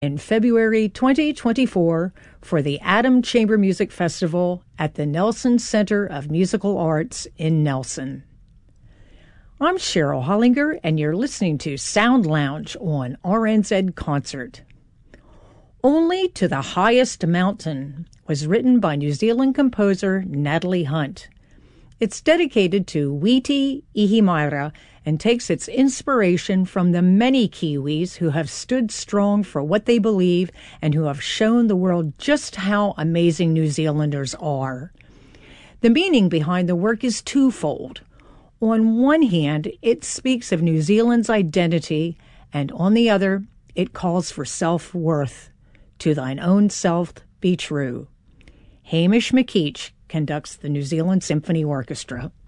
in February 2024 for the Atom Chamber Music Festival at the Nelson Center of Musical Arts in Nelson. I'm Cheryl Hollinger, and you're listening to Sound Lounge on RNZ Concert. Only to the Highest Mountain was written by New Zealand composer Natalie Hunt. It's dedicated to Witi Ihimaera and takes its inspiration from the many Kiwis who have stood strong for what they believe and who have shown the world just how amazing New Zealanders are. The meaning behind the work is twofold. On one hand, it speaks of New Zealand's identity, and on the other, it calls for self-worth. To thine own self be true. Hamish McKeach conducts the New Zealand Symphony Orchestra.